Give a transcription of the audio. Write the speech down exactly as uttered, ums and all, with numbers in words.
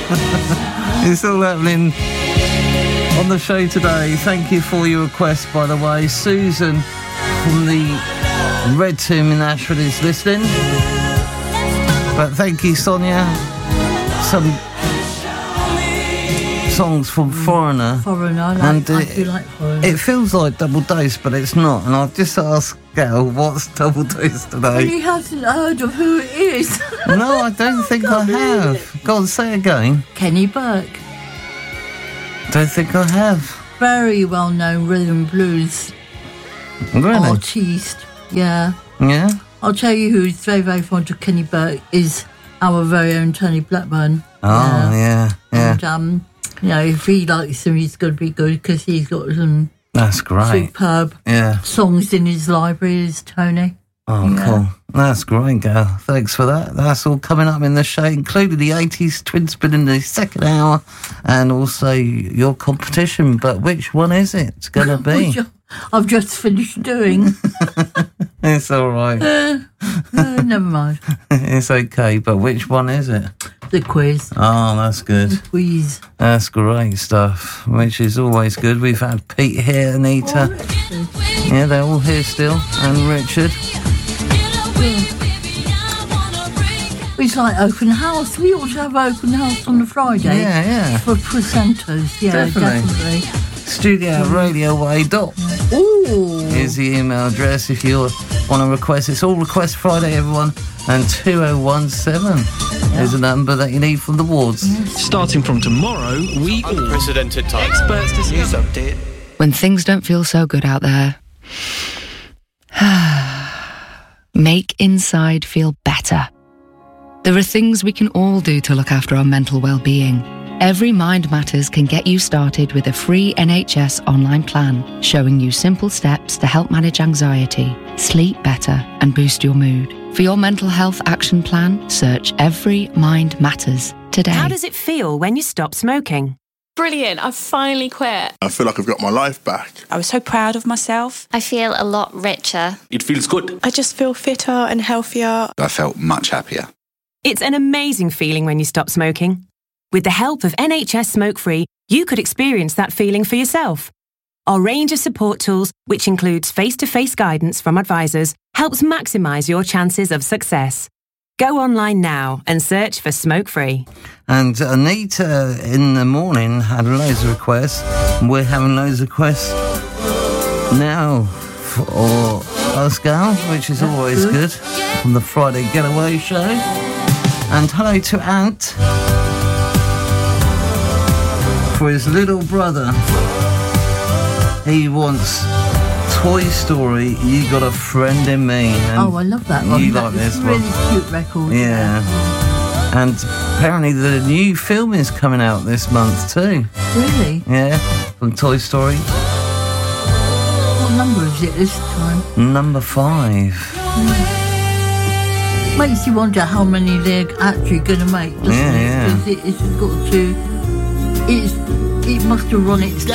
It's all happening on the show today. Thank you for your request, by the way. Susan from the Red Tomb in Ashford is listening. But thank you, Sonia. Some songs from Foreigner. Foreigner, I like, and I it, do like Foreigner. It feels like Double Dose, but it's not. And I've just asked Gail, what's Double Dose today? He hasn't heard of who it is. No, I don't think I have. Go on, say it again. Kenny Burke. Don't think I have. Very well-known rhythm and blues Really? artiste. Yeah. Yeah? I'll tell you who's very, very fond of Kenny Burke is our very own Tony Blackburn. Oh, yeah, yeah. And, um, you know, if he likes him, he's going to be good because he's got some That's great. superb Yeah. songs in his library, is Tony. Oh, Yeah. cool. That's great, Gail. Thanks for that. That's all coming up in the show, including the eighties twin spin in the second hour and also your competition. But which one is it going to be? Which I've just finished doing. It's all right. uh, uh, never mind. It's okay, but which one is it? The quiz. Oh, that's good. Quiz. That's great stuff, which is always good. We've had Pete here, Anita. Oh, Yeah, they're all here still. And Richard. It's like open house. We ought to have open house on a Friday. Yeah, yeah. For presenters. Yeah, Definitely. definitely. studio at radio way dot Ooh. Here's the email address if you want to request. It's all Request Friday, everyone. And two oh one seven yeah. is a number that you need from the wards. Yes. Starting from tomorrow, we all... Unprecedented times. Experts discuss... News update. When things don't feel so good out there, make inside feel better. There are things we can all do to look after our mental well-being. Every Mind Matters can get you started with a free N H S online plan showing you simple steps to help manage anxiety, sleep better and boost your mood. For your mental health action plan, search Every Mind Matters today. How does it feel when you stop smoking? Brilliant, I've finally quit. I feel like I've got my life back. I was so proud of myself. I feel a lot richer. It feels good. I just feel fitter and healthier. I felt much happier. It's an amazing feeling when you stop smoking. With the help of N H S Smoke Free, you could experience that feeling for yourself. Our range of support tools, which includes face-to-face guidance from advisors, helps maximise your chances of success. Go online now and search for Smoke Free. And Anita in the morning had loads of requests. We're having loads of requests now for us, Gal, which is always good, from the Friday Getaway Show. And hello to Ant for his little brother. He wants Toy Story, You Got a Friend in Me. And oh, I love that one. You that like this a one? really cute record. Yeah. yeah. And apparently the new film is coming out this month too. Really? Yeah, from Toy Story. What number is it this time? Number five. Mm. Makes you wonder how many they're actually going to make, doesn't yeah, it? yeah. Because it, it's got to... It's, it must have run its